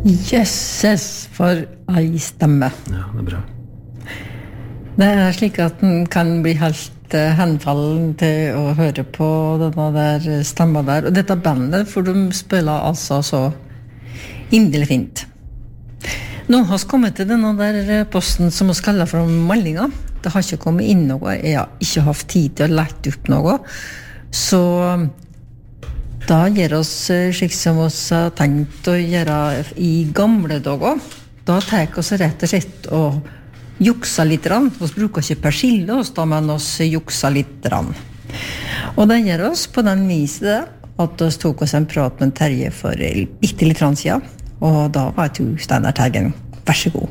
Jøsses for ei stemme. Ja, det bra. Det slik at den kan bli helt henfallen til å høre på denne der stemma der. Og dette bandet, for de spiller altså så inderlig fint. Nå har vi kommet til denne der posten som vi kaller for meldinga. Det har ikke kommet inn noe, jeg har ikke hatt tid til å lete opp noe. Så da gjør oss slik som vi har tenkt å gjøre i gamle dager. Da tar oss rett og slett og juksa litt. Vi bruker ikke persille oss da, men vi juksa litt. Og det gjør oss på den viset at vi tok oss en prat med Terje for litt siden. Og da var du Steinar Tergen. Vær så god.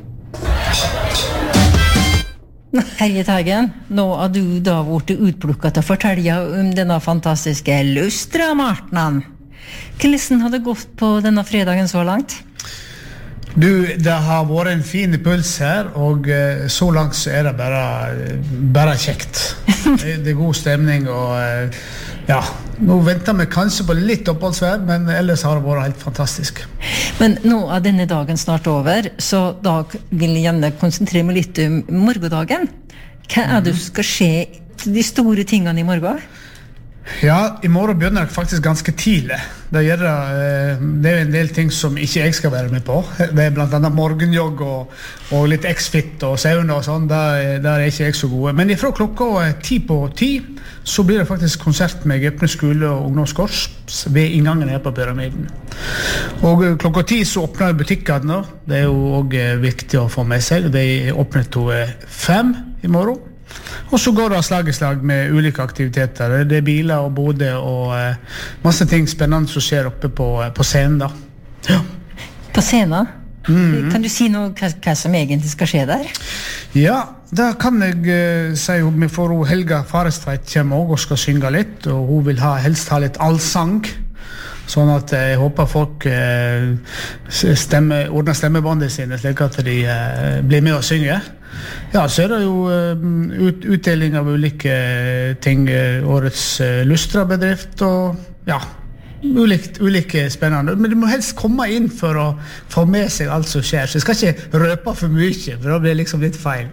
Terje Tergen, nå har du da vært utplukket til å fortelle om denne fantastiske Lustra-martenen. Hvordan har det gått på denne fredagen så langt? Du, det har vært en fin puls her, og så langt så det bare kjekt. Det god stemning, og ja, nå venter vi kanskje på litt oppholdsvær, men ellers har det vært helt fantastisk. Men nå er denne dagen snart over, så da vil jeg gjerne konsentrere meg litt om morgendagen. Hva det skal skje, de store tingene i morgen? Ja, i morgen begynner det faktisk ganske tidlig. Det en del ting som ikke jeg skal være med på. Det blant annet morgenjogg og litt X-Fit og sauna og sånn. Der ikke jeg så gode. Men ifra klokka 10:10 så blir det faktisk konsert med Gøpne skole og ungdomskorps ved inngangen her på Pyramiden. Og klokka 10 så åpner butikkene. Det jo også viktig å få med seg. De åpner til 5 i morgen. Og så går det slag i slag med ulike aktiviteter. Det biler og boder og masse ting spennende som skjer oppe på scenen da. Ja. På scenen? Kan du si noe hva som egentlig skal skje der? Ja, da kan jeg si vi får Helga Farestveit kommer også og skal synge litt, og hun vil helst ha litt allsang. Sånn at jeg håper folk ordner stemmebåndet sine slik at de blir med og synger. Ja, så det jo utdeling av ulike ting, årets Lustra-bedrift og ja, ulike spennende. Men du må helst komme inn for å få med seg alt som skjer, så jeg skal ikke røpe for mye, for da blir det liksom litt feil.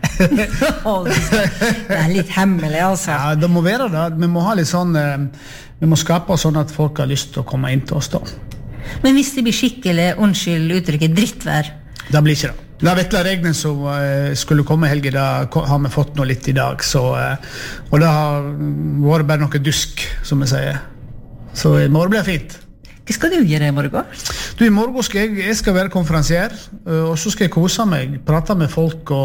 Det litt hemmelig, altså. Ja, det må være det. Vi må ha litt sånn, vi må skape sånn at folk har lyst til å komme inn til oss da. Men hvis det blir skikkelig, unnskyld uttrykket, drittvær? Det blir ikke det. Det Vettla regnen som skulle komme helge, da har vi fått noe litt i dag, så, og det har vært bare noe dusk, som vi sier. Så i morgen blir det fint. Hva skal du gjøre i morgen? Du, i morgen skal jeg skal være konferansier, og så skal jeg kose meg, prate med folk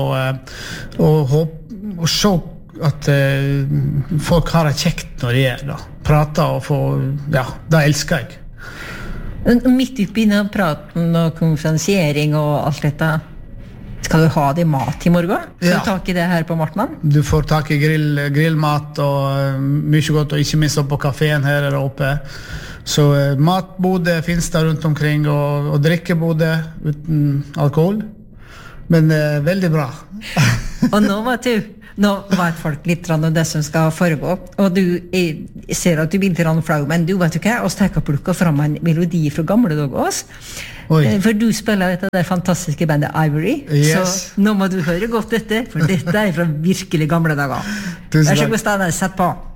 og se at folk har det kjekt når de da. Prate og få, ja, det elsker jeg. Midt oppi når praten og konferansiering og alt dette, skal du ha det mat i morgen? Får du tak i det her på Martnan? Du får tak i grillmat og mye godt, og ikke minst opp på kaféen her oppe. Så matbode finnes der rundt omkring, og drikkebode uten alkohol. Men veldig bra. Og nå vet folk litt om det som skal foregå, og jeg ser at du blir litt flau, men du vet jo hva, og steker plukka fram en melodi fra gamle dager også. For du spiller dette der fantastiske bandet Ivory, så nå må du høre godt dette, for dette fra virkelig gamle dager. Vær så god, Steinar, sett på.